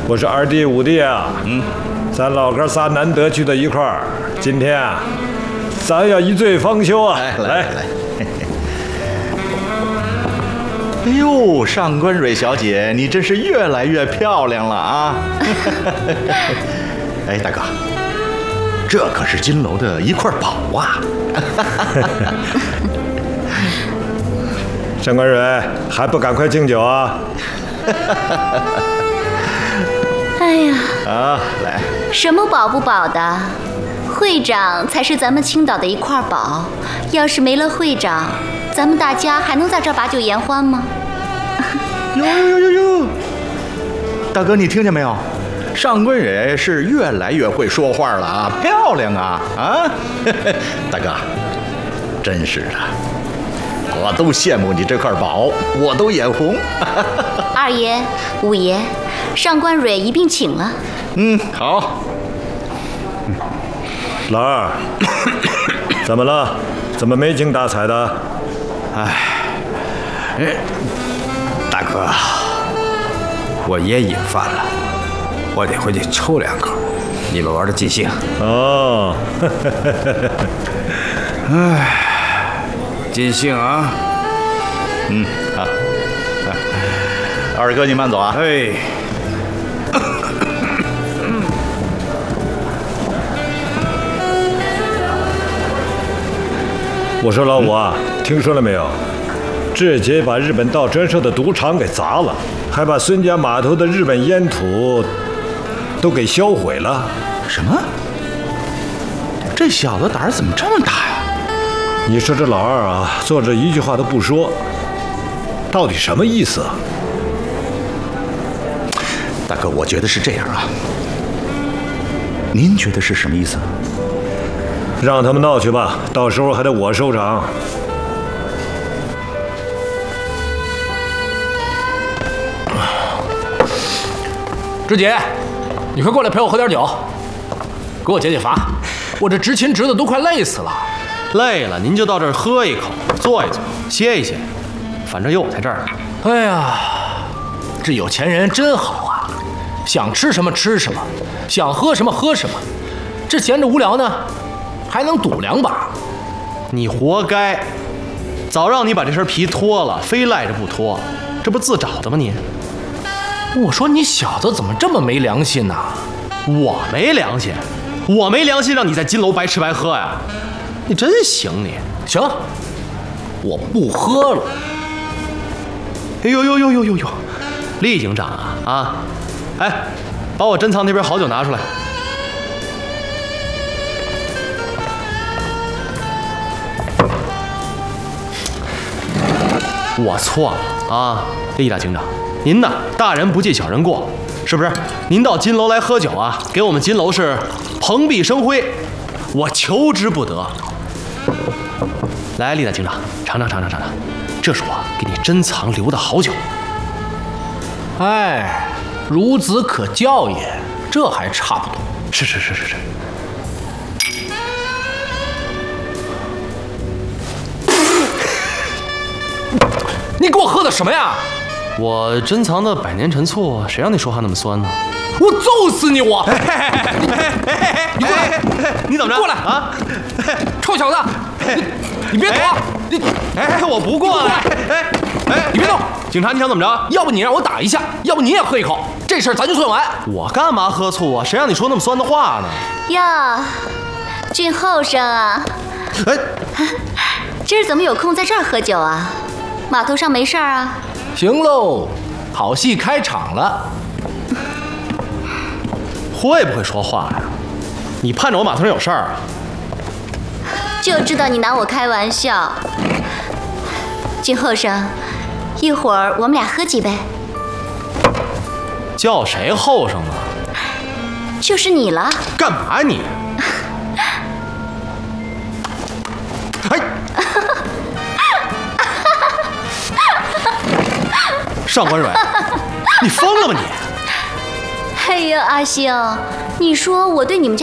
我是二弟、五弟啊。咱老哥仨难得聚到一块儿，今天啊，咱要一醉方休啊！ 来。哎呦，上官蕊小姐，你真是越来越漂亮了啊！哎，大哥，这可是金楼的一块宝啊！ 上官蕊，还不赶快敬酒啊！ 哎呀， 来， 什么保不保的？会长才是咱们青岛的一块宝，要是没了会长，咱们大家还能在这儿把酒言欢吗？ 哟！大哥，你听见没有？上官蕊是越来越会说话了啊，漂亮啊！大哥，真是的，我都羡慕你这块宝，我都眼红。 二爷、五爷，上官蕊一并请了。 好。 老二，怎么了？怎么没精打采的？ 大哥，我也瘾犯了，我得回去抽2口。你们玩的尽兴。 哦， 尽兴啊！ 二哥，你慢走啊！ 哎， 我说老五啊，听说了没有？志杰把日本道专设的赌场给砸了，还把孙家码头的日本烟土都给销毁了。 什么？这小子胆儿怎么这么大呀？ 你说这老二啊，坐着一句话都不说，到底什么意思啊？ 大哥，我觉得是这样啊。您觉得是什么意思？ 让他们闹去吧，到时候还得我收场。 志杰，你快过来陪我喝点酒，给我解解乏。我这执勤执的都快累死了。 累了您就到这儿喝一口，坐一坐，歇一歇，反正有我在这儿。 哎呀，这有钱人真好啊，想吃什么吃什么，想喝什么喝什么。这闲着无聊呢，还能赌2把。 你活该，早让你把这身皮脱了，非赖着不脱，这不自找的吗你？ 我说你小子怎么这么没良心呢？ 我没良心，我没良心让你在金楼白吃白喝呀？你真行你！ 行，我不喝了。 哎呦，厉警长啊！哎，把我珍藏那边好酒拿出来。我错了啊，厉大警长，您呐，大人不计小人过，是不是？您到金楼来喝酒啊，给我们金楼是蓬荜生辉，我求之不得。来，厉大警长，尝，这是我给你珍藏留的好酒。 哎，孺子可教也，这还差不多。 是。 你给我喝的什么呀？ 我珍藏的百年陈醋，谁让你说话那么酸呢？ 我揍死你！我！你过来！ 你怎么着？ 过来啊！ 臭小子，你别躲！ 我不过来！ 你别动！ 警察，你想怎么着？ 要不你让我打一下，要不你也喝一口，这事儿咱就算完。 我干嘛喝醋啊？谁让你说那么酸的话呢？ 哟，俊后生啊，今儿怎么有空在这儿喝酒啊？码头上没事儿啊？ 行喽，好戏开场了。 会不会说话呀？你盼着我码头上有事儿啊？ 就知道你拿我开玩笑。俊后生，一会儿我们俩喝几杯？ 叫谁后生啊？ 就是你了。 干嘛你？哎！上官蕊，你疯了吗你？ 哎呀，阿星，你说我对你们家